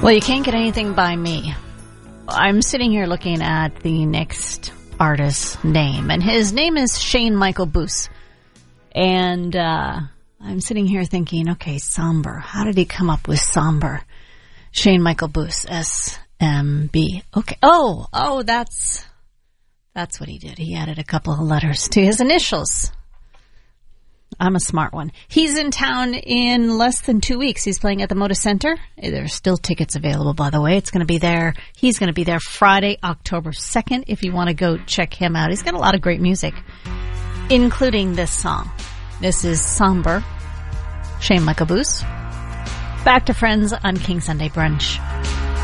Well, you can't get anything by me. I'm sitting here looking at the next artist's name, and his name is Shane Michael Boos. And I'm sitting here thinking, okay, somber. How did he come up with somber? Shane Michael Boos, SMB. Okay. Oh, that's what he did. He added a couple of letters to his initials. I'm a smart one. He's in town in less than 2 weeks. He's playing at the Moda Center. There's still tickets available, by the way. It's going to be there. He's going to be there Friday, October 2nd, if you want to go check him out. He's got a lot of great music, including this song. This is Somber, Shane Michael Boos. Back to Friends on King Sunday Brunch.